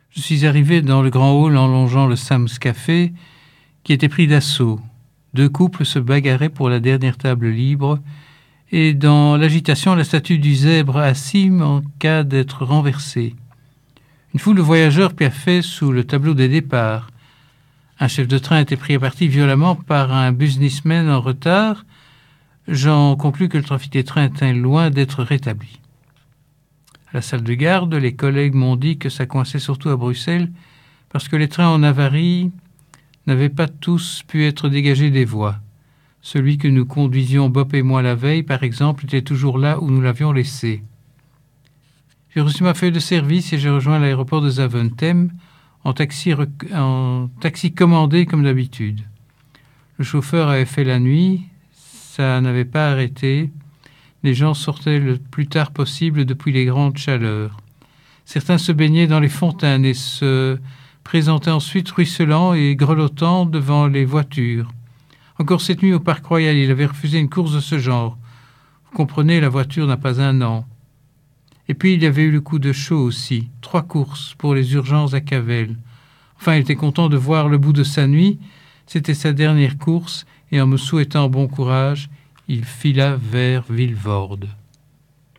Je suis arrivé dans le grand hall en longeant le Sam's Café, qui était pris d'assaut. 2 couples se bagarraient pour la dernière table libre, et dans l'agitation, la statue du zèbre assis manqua d'être renversée. Une foule de voyageurs piaffaient sous le tableau des départs. Un chef de train était pris à partie violemment par un businessman en retard. J'en conclus que le trafic des trains était loin d'être rétabli. À la salle de garde, les collègues m'ont dit que ça coinçait surtout à Bruxelles parce que les trains en avarie n'avaient pas tous pu être dégagés des voies. Celui que nous conduisions Bob et moi la veille, par exemple, était toujours là où nous l'avions laissé. J'ai reçu ma feuille de service et j'ai rejoint l'aéroport de Zaventem en taxi commandé comme d'habitude. Le chauffeur avait fait la nuit, ça n'avait pas arrêté. Les gens sortaient le plus tard possible depuis les grandes chaleurs. Certains se baignaient dans les fontaines et se présentaient ensuite ruisselants et grelottants devant les voitures. Encore cette nuit au Parc Royal, il avait refusé une course de ce genre. Vous comprenez, la voiture n'a pas un an. Et puis il y avait eu le coup de chaud aussi. 3 courses pour les urgences à Cavel. Enfin, il était content de voir le bout de sa nuit. C'était sa dernière course et en me souhaitant bon courage, il fila vers Vilvoorde.